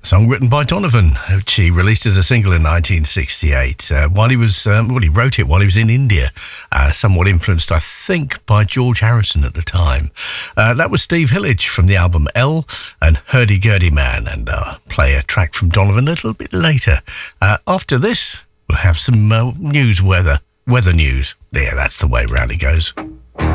A song written by Donovan, which he released as a single in 1968. While he was, he wrote it while he was in India, somewhat influenced, I think, by George Harrison at the time. That was Steve Hillage from the album L and Hurdy Gurdy Man, and play a track from Donovan a little bit later. After this, we'll have some weather news. Yeah, that's the way round it goes.